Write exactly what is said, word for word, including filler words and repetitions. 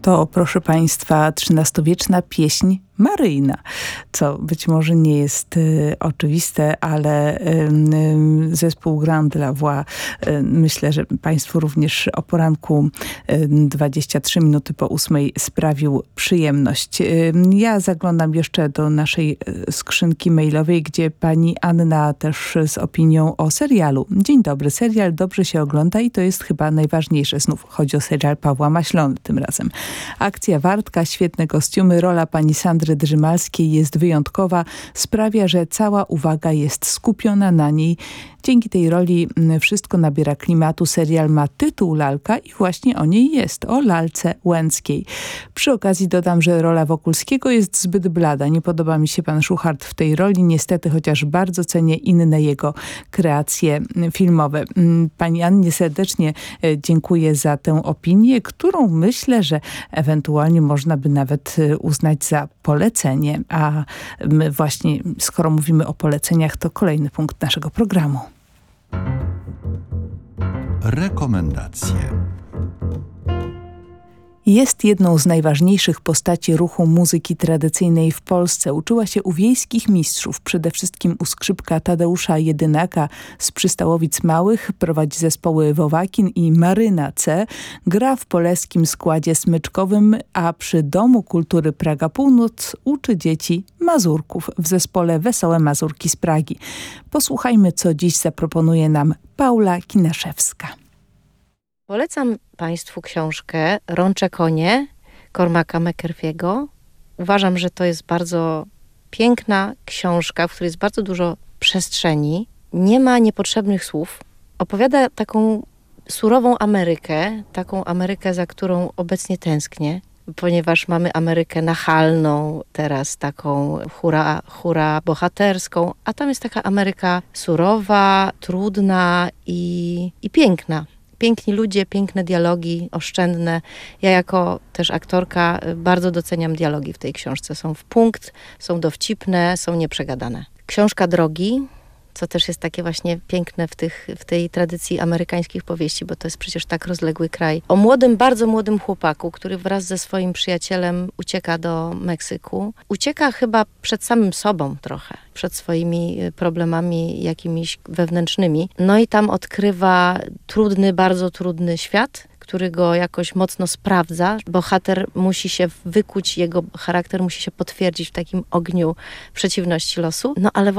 To, proszę Państwa, trzynastowieczna pieśń maryjna, co być może nie jest y, oczywiste, ale y, y, zespół Grand de la Voix, y, myślę, że Państwu również o poranku y, dwadzieścia trzy minuty po ósmej sprawił przyjemność. Y, ja zaglądam jeszcze do naszej y, skrzynki mailowej, gdzie pani Anna też z opinią o serialu. Dzień dobry, serial dobrze się ogląda i to jest chyba najważniejsze. Znów chodzi o serial Pawła Maślony tym razem. Akcja wartka, świetne kostiumy, rola pani Sandry Drzymalskiej jest wyjątkowa, sprawia, że cała uwaga jest skupiona na niej. Dzięki tej roli wszystko nabiera klimatu. Serial ma tytuł Lalka i właśnie o niej jest, o lalce Łęckiej. Przy okazji dodam, że rola Wokulskiego jest zbyt blada. Nie podoba mi się pan Szuchart w tej roli, niestety, chociaż bardzo cenię inne jego kreacje filmowe. Pani Annie serdecznie dziękuję za tę opinię, którą myślę, że ewentualnie można by nawet uznać za polecenie. A my właśnie, skoro mówimy o poleceniach, to kolejny punkt naszego programu. Rekomendacje. Jest jedną z najważniejszych postaci ruchu muzyki tradycyjnej w Polsce. Uczyła się u wiejskich mistrzów, przede wszystkim u skrzypka Tadeusza Jedynaka z Przystałowic Małych, prowadzi zespoły Wowakin i Maryna C. Gra w poleskim składzie smyczkowym, a przy Domu Kultury Praga Północ uczy dzieci mazurków w zespole Wesołe Mazurki z Pragi. Posłuchajmy, co dziś zaproponuje nam Paula Kinaszewska. Polecam Państwu książkę Rącze konie Cormaca McCarthy'ego. Uważam, że to jest bardzo piękna książka, w której jest bardzo dużo przestrzeni. Nie ma niepotrzebnych słów. Opowiada taką surową Amerykę, taką Amerykę, za którą obecnie tęsknię, ponieważ mamy Amerykę nachalną, teraz taką hura, hura bohaterską, a tam jest taka Ameryka surowa, trudna i, i piękna. Piękni ludzie, piękne dialogi, oszczędne. Ja jako też aktorka bardzo doceniam dialogi w tej książce. Są w punkt, są dowcipne, są nieprzegadane. Książka Drogi, co też jest takie właśnie piękne w, tych, w tej tradycji amerykańskich powieści, bo to jest przecież tak rozległy kraj. O młodym, bardzo młodym chłopaku, który wraz ze swoim przyjacielem ucieka do Meksyku. Ucieka chyba przed samym sobą trochę, przed swoimi problemami jakimiś wewnętrznymi. No i tam odkrywa trudny, bardzo trudny świat, który go jakoś mocno sprawdza. Bohater musi się wykuć, jego charakter musi się potwierdzić w takim ogniu przeciwności losu. No ale